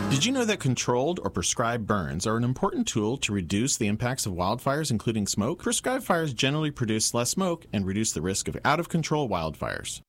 Did you know that controlled or prescribed burns are an important tool to reduce the impacts of wildfires, including smoke? Prescribed fires generally produce less smoke and reduce the risk of out-of-control wildfires.